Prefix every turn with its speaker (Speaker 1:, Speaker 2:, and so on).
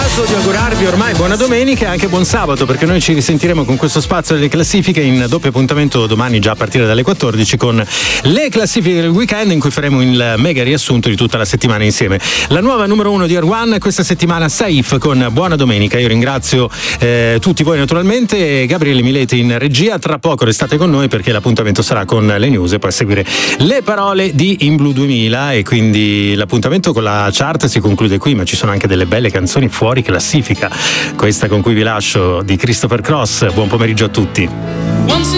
Speaker 1: caso di augurarvi ormai buona domenica e anche buon sabato, perché noi ci risentiremo con questo spazio delle classifiche in doppio appuntamento domani già a partire dalle 14 con le classifiche del weekend, in cui faremo il mega riassunto di tutta la settimana insieme. La nuova numero 1 di Air1 questa settimana, Saif con Buona Domenica. Io ringrazio tutti voi naturalmente, Gabriele Mileti in regia. Tra poco restate con noi perché l'appuntamento sarà con le news e poi a seguire le parole di In Blue 2000, e quindi l'appuntamento con la chart si conclude qui, ma ci sono anche delle belle canzoni fuori classifica. Questa con cui vi lascio di Christopher Cross. Buon pomeriggio a tutti.